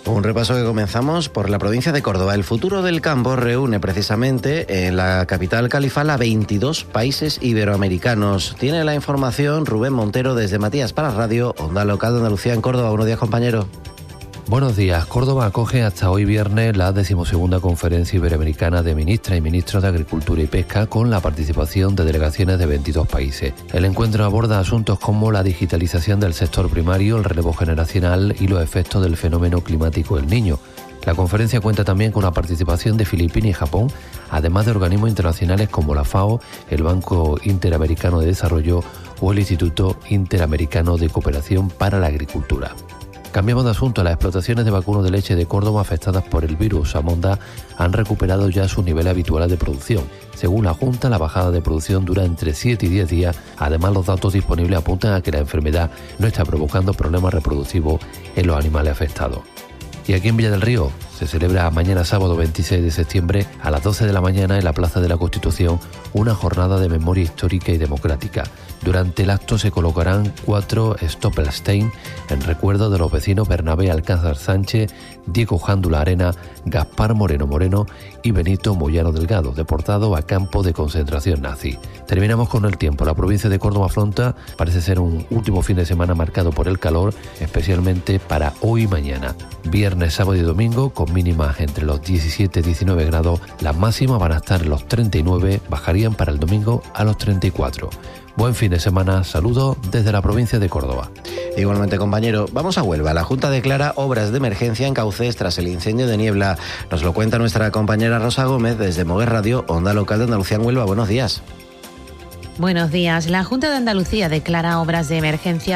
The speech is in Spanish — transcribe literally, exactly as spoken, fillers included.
Un repaso que comenzamos por la provincia de Córdoba. El futuro del campo reúne precisamente en la capital califal a veintidós países iberoamericanos. Tiene la información Rubén Montero desde Matías para Radio, Onda Local de Andalucía en Córdoba. Buenos días, compañero. Buenos días. Córdoba acoge hasta hoy viernes la decimosegunda Conferencia Iberoamericana de Ministras y Ministros de Agricultura y Pesca con la participación de delegaciones de veintidós países. El encuentro aborda asuntos como la digitalización del sector primario, el relevo generacional y los efectos del fenómeno climático del Niño. La conferencia cuenta también con la participación de Filipinas y Japón, además de organismos internacionales como la FAO, el Banco Interamericano de Desarrollo o el Instituto Interamericano de Cooperación para la Agricultura. Cambiamos de asunto. Las explotaciones de vacuno de leche de Córdoba afectadas por el virus Amonda han recuperado ya sus niveles habituales de producción. Según la Junta, la bajada de producción dura entre siete y diez días. Además, los datos disponibles apuntan a que la enfermedad no está provocando problemas reproductivos en los animales afectados. Y aquí en Villa del Río se celebra mañana sábado veintiséis de septiembre a las doce de la mañana en la Plaza de la Constitución una jornada de memoria histórica y democrática. Durante el acto se colocarán cuatro Stoppelstein en recuerdo de los vecinos Bernabé Alcázar Sánchez, Diego Jándula Arena, Gaspar Moreno Moreno y Benito Moyano Delgado, deportados a campo de concentración nazi. Terminamos con el tiempo. La provincia de Córdoba afronta, parece ser un último fin de semana marcado por el calor, especialmente para hoy y mañana. Viernes, sábado y domingo con mínimas entre los diecisiete y diecinueve grados, las máximas van a estar en los treinta y nueve, bajarían para el domingo a los treinta y cuatro. Buen fin de semana, saludos desde la provincia de Córdoba. Igualmente, compañero, vamos a Huelva. La Junta declara obras de emergencia en Cauces tras el incendio de Niebla. Nos lo cuenta nuestra compañera Rosa Gómez desde Moguer Radio, Onda Local de Andalucía en Huelva. Buenos días. Buenos días. La Junta de Andalucía declara obras de emergencia